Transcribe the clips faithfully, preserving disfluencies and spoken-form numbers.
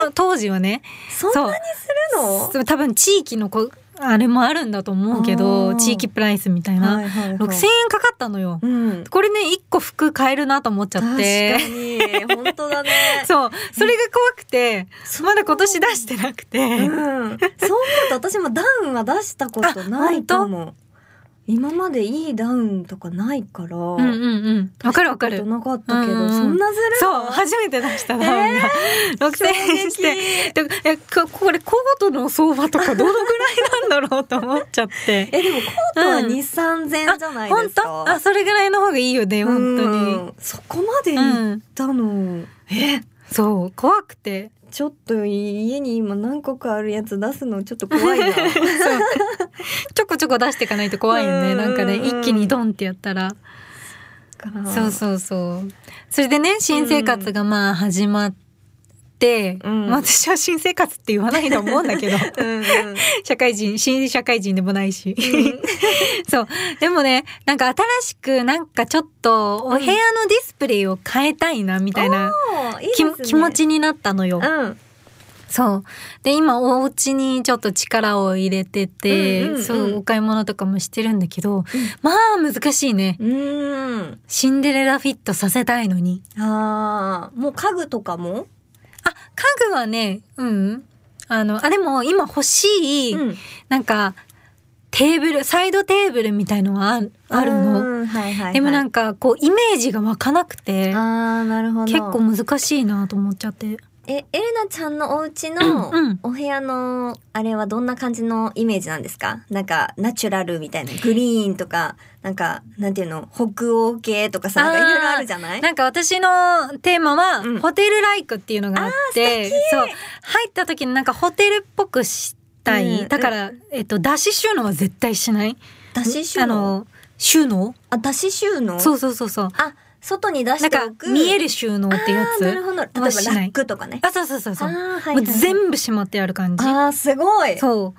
当時はね。 そんなにするの？ そう多分地域のこあれもあるんだと思うけど、地域プライスみたいな、はいはいはい、ろくせんえんかかったのよ、うん、これねいっこ服買えるなと思っちゃって。 確かに本当だね。 そうそれが怖くてまだ今年出してなくて、うん、 そう思うと私もダウンは出したことないかも。今までいいダウンとかないから、うんうんうん、わかるわかる。 なかったけど、うんうん、そんなずるい。 そう初めて出したダウンが、えー、ろくせんえんして、でえこれコートの相場とかどのぐらいなんだろうと思っちゃって。 えでもコートはに、さんぜんえんじゃないですか。 本当？あそれぐらいの方がいいよね本当に。うん、 そこまで行ったの、うん、 えそう怖くて。 ちょっと家に今何個かあるやつ出すのちょっと怖いな。そうちょこちょこ出していかないと怖いよね。なんかね一気にドンってやったら。そうそうそう。それでね新生活がまあ始まって、うん、私は新生活って言わないと思うんだけどうん、うん、社会人新社会人でもないし、うん、そうでもねなんか新しくなんかちょっとお部屋のディスプレイを変えたいなみたいな、うん、いいですね、気持ちになったのよ、うん、そうで今お家にちょっと力を入れてて、うんうんうん、そうお買い物とかもしてるんだけど、うん、まあ難しいね。うんシンデレラフィットさせたいのに。 ああもう家具とかもあ、家具はね、うん。あの、あ、でも今欲しい、うん、なんか、テーブル、サイドテーブルみたいのはあるの。はいはいはい、でもなんか、こう、イメージが湧かなくて、 あ、なるほど。 結構難しいなと思っちゃって。 え、エレナちゃんのお家のお部屋のあれはどんな感じのイメージなんですか？なんかナチュラルみたいなグリーンとかなんかなんていうの北欧系とかさなんかいろいろあるじゃない？ なんか私のテーマは、うん、ホテルライクっていうのがあって、そう入った時になんかホテルっぽくしたい、うん、だから、うん、えっと出し収納は絶対しない。 出し収納？あの収納？ あ出し収納？ そうそうそうそう。 あ外に出しておく。 なんか見える収納ってやつ。 なるほど。例えばラックとかね。 あ、そうそうそうそう。はいはい、もう全部しまってある感じ。 あーすごい。 そう。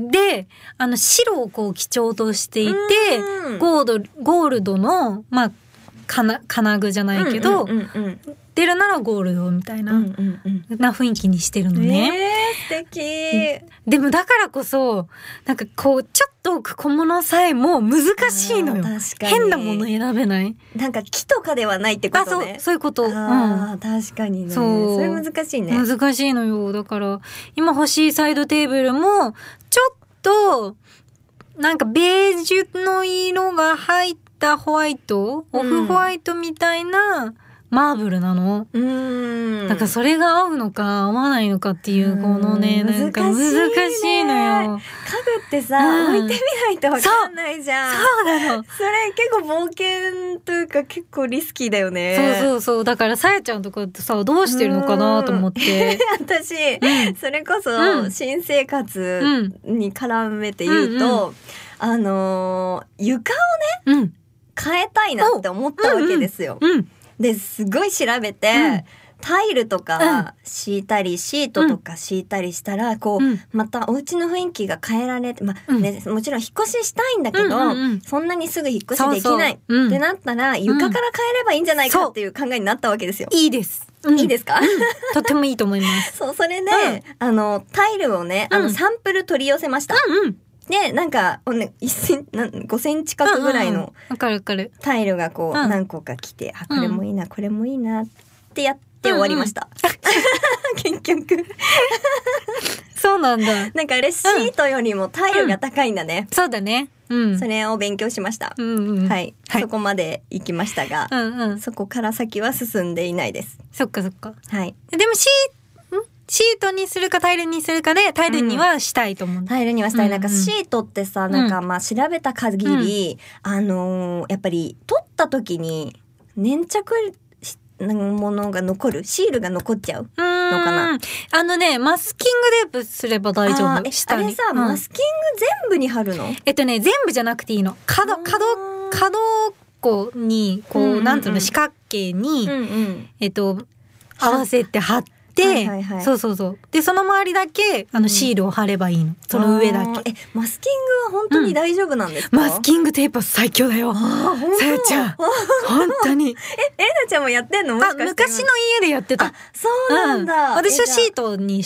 で、あの白をこう基調としていて、ゴールドゴールドのまあ金金具じゃないけど、うんうんうんうん、出るならゴールドみたいな、うんうんうん、な雰囲気にしてるのね。 えー、素敵。 でもだからこそなんかこうちょっと置く小物さえも難しいのよ。確かに変なもの選べない。 なんか木とかではないってことね。 あ、そう、そういうこと。 あ、うん、確かにね。そう。それ難しいね。 難しいのよ。だから今欲しいサイドテーブルもちょっとなんかベージュの色が入ったホワイト、オフホワイトみたいなマーブルなの。うーん。だからそれが合うのか合わないのかっていうこのね、なんか難しいのよ。 家具ってさ、うん、置いてみないとわかんないじゃん。 そうなの。 それ結構冒険というか結構リスキーだよね。 そうそうそう。だからさやちゃんとかってさ、どうしてるのかなと思って。 私、うん、それこそ新生活に絡めて言うと、うんうん、あのー、床をね、うん、変えたいなって思ったわけですよ。うんうんうんですごい調べて、うん、タイルとか敷いたり、うん、シートとか敷いたりしたらこう、うん、またお家の雰囲気が変えられて、まあね、うん、もちろん引っ越ししたいんだけど、うんうんうん、そんなにすぐ引っ越しできないそうそう、うん、ってなったら床から変えればいいんじゃないかっていう考えになったわけですよ。 いいです、 うん、いいですか、うん、 とてもいいと思いますそうそれで、うん、あのタイルをねあのサンプル取り寄せました、うんうんで、なんか、いちセンチ、ごセンチ角ぐらいのタイルがこう何個か来て、あ、これもいいな、これもいいなってやって終わりました。うんうん、結局。 そうなんだ。 なんかあれシートよりもタイルが高いんだね。 うん、そうだね。うん。 それを勉強しました。うんうん、はい、はい。そこまで行きましたが、うんうん、そこから先は進んでいないです。 そっかそっか。 はい。 でもシーシートにするかタイルにするかでタイルにはしたいと思う、うん、 タイルにはしたい、うんうん、なんかシートってさなんかまあ調べた限り、うん、あのー、やっぱり取った時に粘着ものが残るシールが残っちゃうのかな。 あのねマスキングテープすれば大丈夫。 下にあれさ、うん、マスキング全部に貼るの？ えっとね全部じゃなくていいの。角角角っこにこう、うんうんうん、なんつうの四角形に、うんうん、えっと合わせて貼ってて、はいはいはい、そうそうそう。で、その周りだけ、あの、シールを貼ればいいの。うん、その上だけ。 え、マスキングは本当に大丈夫なんですか？ うん、マスキングテープは最強だよ。さやちゃん。本当に。 え、エレナちゃんもやってんの？もしかして。 あ、昔の家でやってた。 あ、そうなんだ。 うん、私はシートに